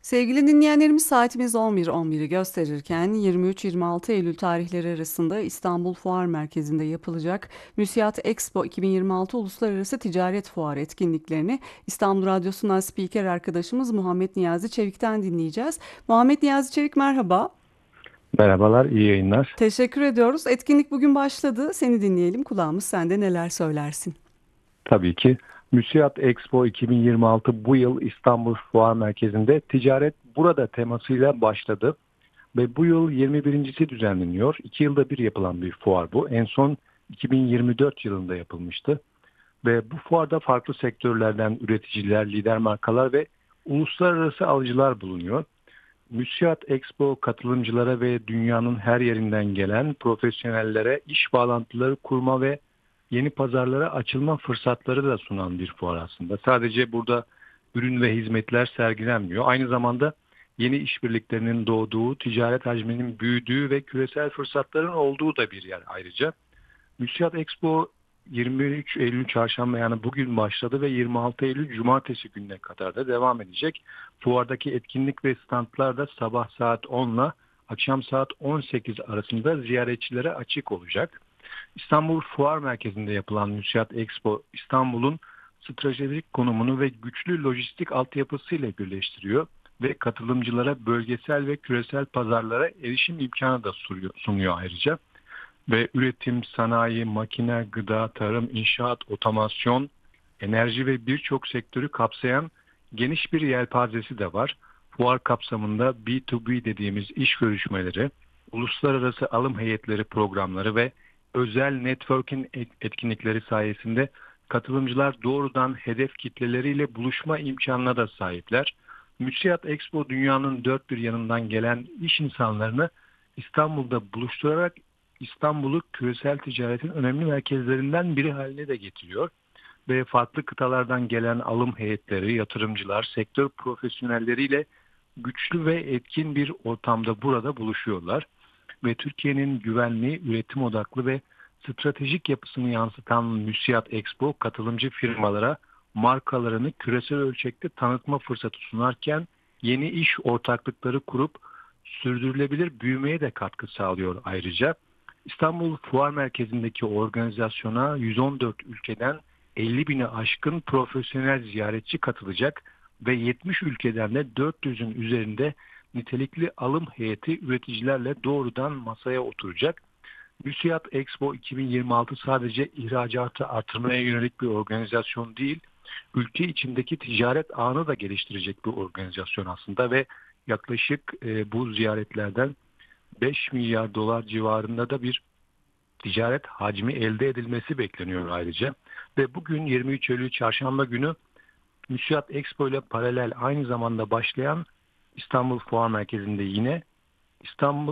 Sevgili dinleyenlerimiz saatimiz 11.11'i gösterirken 23-26 Eylül tarihleri arasında İstanbul Fuar Merkezi'nde yapılacak Müsiyat Expo 2026 Uluslararası Ticaret Fuarı etkinliklerini İstanbul Radyosu'ndan spiker arkadaşımız Muhammed Niyazi Çevik'ten dinleyeceğiz. Muhammed Niyazi Çevik merhaba. Merhabalar, iyi yayınlar. Teşekkür ediyoruz. Etkinlik bugün başladı. Seni dinleyelim. Kulağımız sende, neler söylersin? Tabii ki Müsiyat Expo 2026 bu yıl İstanbul Fuar Merkezi'nde ticaret burada temasıyla başladı ve bu yıl 21.si düzenleniyor. 2 yılda bir yapılan bir fuar bu. En son 2024 yılında yapılmıştı ve bu fuarda farklı sektörlerden üreticiler, lider markalar ve uluslararası alıcılar bulunuyor. Müsiyat Expo katılımcılara ve dünyanın her yerinden gelen profesyonellere iş bağlantıları kurma ve yeni pazarlara açılma fırsatları da sunan bir fuar aslında. Sadece burada ürün ve hizmetler sergilenmiyor. Aynı zamanda yeni işbirliklerinin doğduğu, ticaret hacminin büyüdüğü ve küresel fırsatların olduğu da bir yer ayrıca. Müsiyat Expo 23 Eylül Çarşamba yani bugün başladı ve 26 Eylül Cumartesi gününe kadar da devam edecek. Fuardaki etkinlik ve standlar da sabah saat 10 ile akşam saat 18 arasında ziyaretçilere açık olacak. İstanbul Fuar Merkezi'nde yapılan Müsiyat Expo İstanbul'un stratejik konumunu ve güçlü lojistik altyapısıyla birleştiriyor ve katılımcılara bölgesel ve küresel pazarlara erişim imkanı da sunuyor ayrıca ve üretim, sanayi, makine, gıda, tarım, inşaat, otomasyon, enerji ve birçok sektörü kapsayan geniş bir yelpazesi de var. Fuar kapsamında B2B dediğimiz iş görüşmeleri, uluslararası alım heyetleri programları ve özel networking etkinlikleri sayesinde katılımcılar doğrudan hedef kitleleriyle buluşma imkanına da sahipler. Müsiyat Expo dünyanın dört bir yanından gelen iş insanlarını İstanbul'da buluşturarak İstanbul'u küresel ticaretin önemli merkezlerinden biri haline de getiriyor ve farklı kıtalardan gelen alım heyetleri, yatırımcılar, sektör profesyonelleriyle güçlü ve etkin bir ortamda burada buluşuyorlar ve Türkiye'nin güvenli, üretim odaklı ve stratejik yapısını yansıtan Müsiyat Expo katılımcı firmalara markalarını küresel ölçekte tanıtma fırsatı sunarken yeni iş ortaklıkları kurup sürdürülebilir büyümeye de katkı sağlıyor ayrıca. İstanbul Fuar Merkezi'ndeki organizasyona 114 ülkeden 50 bini aşkın profesyonel ziyaretçi katılacak ve 70 ülkeden de 400'ün üzerinde nitelikli alım heyeti üreticilerle doğrudan masaya oturacak. Müsiyat Expo 2026 sadece ihracatı artırmaya yönelik bir organizasyon değil, ülke içindeki ticaret ağını da geliştirecek bir organizasyon aslında ve yaklaşık bu ziyaretlerden 5 milyar dolar civarında da bir ticaret hacmi elde edilmesi bekleniyor ayrıca. Ve bugün 23 Eylül Çarşamba günü Müsiyat Expo ile paralel aynı zamanda başlayan İstanbul Fuar Merkezi'nde yine İstanbul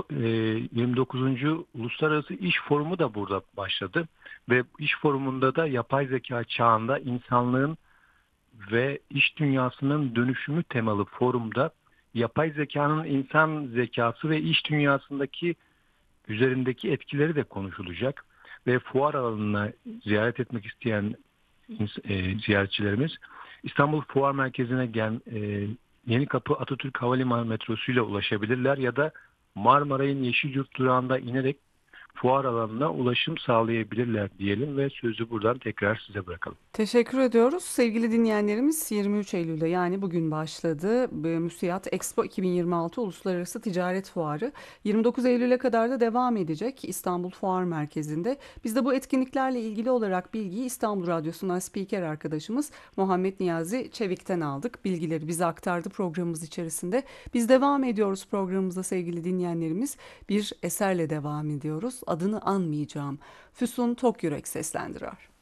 29. Uluslararası İş Forumu da burada başladı. Ve iş forumunda da yapay zeka çağında insanlığın ve iş dünyasının dönüşümü temalı forumda yapay zekanın insan zekası ve iş dünyasındaki üzerindeki etkileri de konuşulacak ve fuar alanına ziyaret etmek isteyen ziyaretçilerimiz İstanbul Fuar Merkezi'ne Yenikapı Atatürk Havalimanı metrosuyla ulaşabilirler ya da Marmaray'ın Yeşilyurt durağında inerek fuar alanına ulaşım sağlayabilirler diyelim ve sözü buradan tekrar size bırakalım. Teşekkür ediyoruz. Sevgili dinleyenlerimiz 23 Eylül'de yani bugün başladı. Müsiyat Expo 2026 Uluslararası Ticaret Fuarı 29 Eylül'e kadar da devam edecek İstanbul Fuar Merkezi'nde. Biz de bu etkinliklerle ilgili olarak bilgiyi İstanbul Radyosu'ndan spiker arkadaşımız Muhammed Niyazi Çevik'ten aldık. Bilgileri bize aktardı programımız içerisinde. Biz devam ediyoruz programımıza sevgili dinleyenlerimiz. Bir eserle devam ediyoruz. Adını anmayacağım. Füsun Tokyürek seslendiriyor.